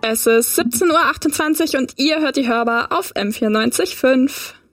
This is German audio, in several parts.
Es ist 17.28 Uhr und ihr hört die Hörbar auf M94.5.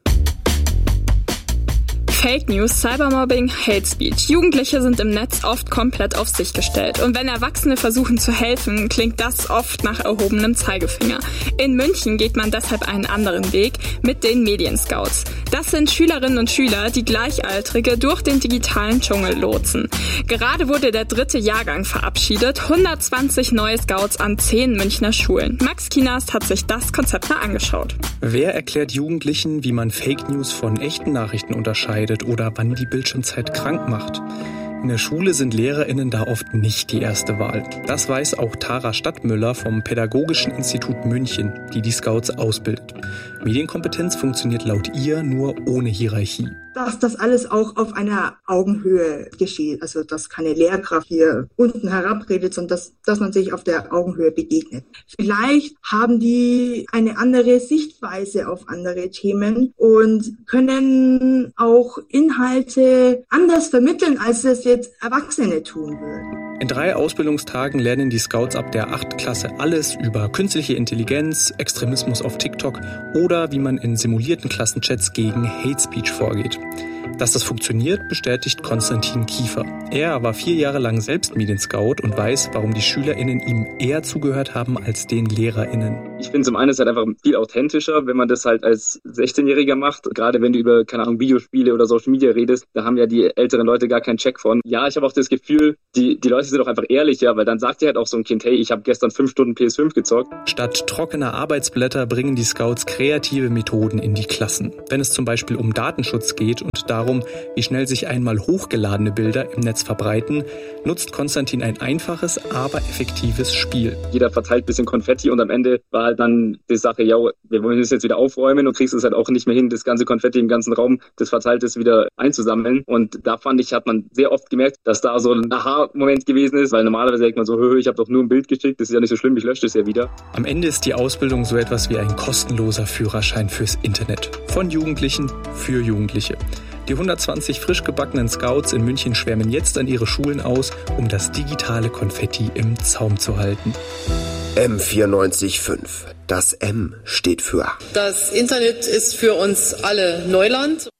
Fake News, Cybermobbing, Hate Speech. Jugendliche sind im Netz oft komplett auf sich gestellt. Und wenn Erwachsene versuchen zu helfen, klingt das oft nach erhobenem Zeigefinger. In München geht man deshalb einen anderen Weg mit den Medienscouts. Das sind Schülerinnen und Schüler, die Gleichaltrige durch den digitalen Dschungel lotsen. Gerade wurde der 3. Jahrgang verabschiedet. 120 neue Scouts an 10 Münchner Schulen. Max Kienast hat sich das Konzept mal angeschaut. Wer erklärt Jugendlichen, wie man Fake News von echten Nachrichten unterscheidet oder wann die Bildschirmzeit krank macht? In der Schule sind LehrerInnen da oft nicht die erste Wahl. Das weiß auch Tara Stadtmüller vom Pädagogischen Institut München, die die Scouts ausbildet. Medienkompetenz funktioniert laut ihr nur ohne Hierarchie. Dass das alles auch auf einer Augenhöhe geschieht. Also dass keine Lehrkraft hier unten herabredet, sondern dass man sich auf der Augenhöhe begegnet. Vielleicht haben die eine andere Sichtweise auf andere Themen und können auch Inhalte anders vermitteln, als es jetzt Erwachsene tun würden. In 3 Ausbildungstagen lernen die Scouts ab der 8. Klasse alles über künstliche Intelligenz, Extremismus auf TikTok oder wie man in simulierten Klassenchats gegen Hate Speech vorgeht. Dass das funktioniert, bestätigt Konstantin Kiefer. Er war 4 Jahre lang selbst Medienscout und weiß, warum die SchülerInnen ihm eher zugehört haben als den LehrerInnen. Ich finde zum einen ist halt einfach viel authentischer, wenn man das halt als 16-Jähriger macht. Gerade wenn du über, keine Ahnung, Videospiele oder Social Media redest, da haben ja die älteren Leute gar keinen Check von. Ja, ich habe auch das Gefühl, die Leute sind auch einfach ehrlicher, weil dann sagt dir halt auch so ein Kind, hey, ich habe gestern 5 Stunden PS5 gezockt. Statt trockener Arbeitsblätter bringen die Scouts kreative Methoden in die Klassen. Wenn es zum Beispiel um Datenschutz geht und darum, wie schnell sich einmal hochgeladene Bilder im Netz verbreiten, nutzt Konstantin ein einfaches, aber effektives Spiel. Jeder verteilt ein bisschen Konfetti und am Ende war halt dann die Sache, ja, wir wollen das jetzt wieder aufräumen und kriegst es halt auch nicht mehr hin, das ganze Konfetti im ganzen Raum, das verteilt ist, wieder einzusammeln. Und da fand ich, hat man sehr oft gemerkt, dass da so ein Aha-Moment gewesen ist, weil normalerweise denkt man so, ich habe doch nur ein Bild geschickt, das ist ja nicht so schlimm, ich lösche das ja wieder. Am Ende ist die Ausbildung so etwas wie ein kostenloser Führerschein fürs Internet. Von Jugendlichen für Jugendliche. Die 120 frisch gebackenen Scouts in München schwärmen jetzt an ihre Schulen aus, um das digitale Konfetti im Zaum zu halten. M94.5. Das M steht für. Das Internet ist für uns alle Neuland.